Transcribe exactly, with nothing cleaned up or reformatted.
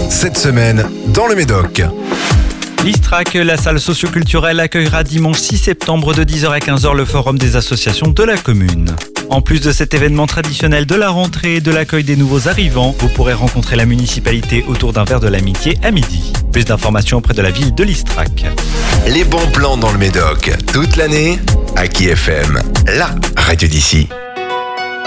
cette semaine dans le Médoc. L'Istrac, la salle socioculturelle, accueillera dimanche six septembre de dix heures à quinze heures le forum des associations de la commune. En plus de cet événement traditionnel de la rentrée et de l'accueil des nouveaux arrivants, vous pourrez rencontrer la municipalité autour d'un verre de l'amitié à midi. Plus d'informations auprès de la ville de l'Istrac. Les bons plans dans le Médoc, toute l'année, Aki F M, la radio d'ici.